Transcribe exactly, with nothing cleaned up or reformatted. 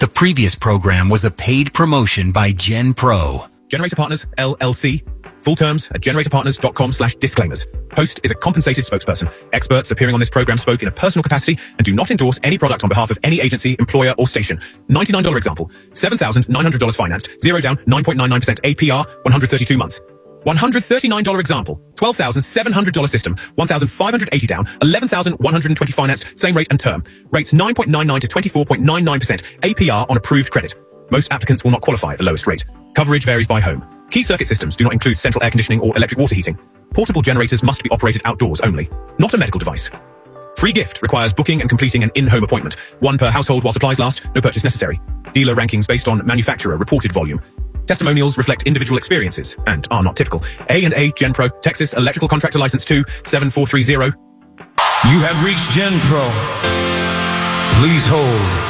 The previous program was a paid promotion by GenPro. Generator Partners, L L C. Full terms at generatorpartners.com slash disclaimers. Host is a compensated spokesperson. Experts appearing on this program spoke in a personal capacity and do not endorse any product on behalf of any agency, employer, or station. ninety-nine dollars example. seven thousand nine hundred dollars financed. Zero down. nine point nine nine percent A P R. one hundred thirty-two months. one hundred thirty-nine dollars example. twelve thousand seven hundred dollars system. one thousand five hundred eighty down. eleven thousand one hundred twenty financed. Same rate and term. Rates nine point nine nine to twenty-four point nine nine percent A P R on approved credit. Most applicants will not qualify at the lowest rate. Coverage varies by home. Key circuit systems do not include central air conditioning or electric water heating. Portable generators must be operated outdoors only. Not a medical device. Free gift requires booking and completing an in-home appointment. One per household while supplies last. No purchase necessary. Dealer rankings based on manufacturer reported volume. Testimonials reflect individual experiences and are not typical. A and A GenPro, Texas Electrical Contractor License two seven four three zero. You have reached GenPro. Please hold.